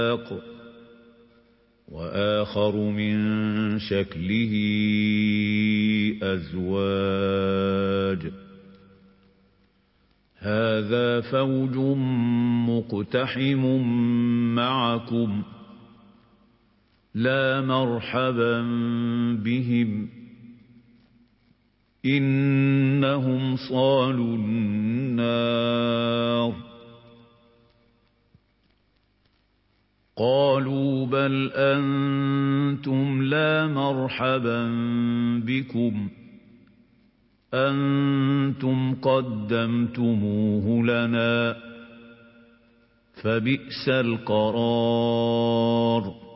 وآخر من شكله أزواج هذا فوج مقتحم معكم لا مرحبا بهم إنهم صالوا النار قالوا بل أنتم لا مرحبا بكم أنتم قدمتموه لنا فبئس القرار